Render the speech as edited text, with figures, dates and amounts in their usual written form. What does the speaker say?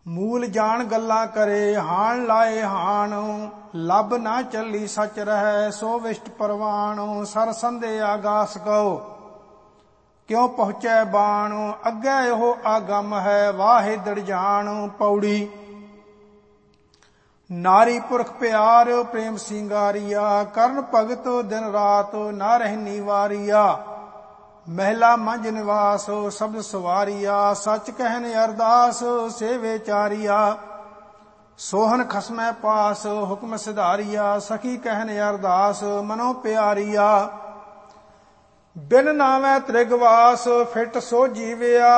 ਮੂਲ ਜਾਣ ਗੱਲਾਂ ਕਰੇ ਹਾਣ ਲਾਏ ਹਾਣ, ਲੱਭ ਨਾ ਚੱਲੀ ਸੱਚ ਰਹਿ ਸੋ ਵਿਸ਼ਟ ਪਰਵਾਣ। ਸਰ ਸੰਦੇ ਆਗਾਸ ਕਉ ਕਿਉ ਪਹੁੰਚੈ ਬਾਣ, ਅੱਗੇ ਇਹੋ ਆਗਮ ਹੈ ਵਾਹੇ ਦੜ ਜਾਣ। ਪੌੜੀ ਨਾਰੀ ਪੁਰਖ ਪਿਆਰ ਪ੍ਰੇਮ ਸਿੰਗਾਰੀਆ, ਕਰਨ ਭਗਤ ਦਿਨ ਰਾਤ ਨਾ ਰਹਿਨੀ ਵਾਰੀਆ। ਮਹਿਲਾ ਮੰਝ ਨਿਵਾਸ ਸ਼ਬਦ ਸਵਾਰੀਆ, ਸੱਚ ਕਹਿਨ ਅਰਦਾਸ ਸੇਵੇ ਚਾਰੀਆ। ਸੋਹਨ ਖਸਮੈ ਪਾਸ ਹੁਕਮ ਸਿਧਾਰੀਆ, ਸਖੀ ਕਹਿਨ ਅਰਦਾਸ ਮਨੋ ਪਿਆਰੀਆ। ਬਿਨ ਨਾਵੈ ਤ੍ਰਿਗਵਾਸ ਫਿਟ ਸੋ ਜੀਵਿਆ,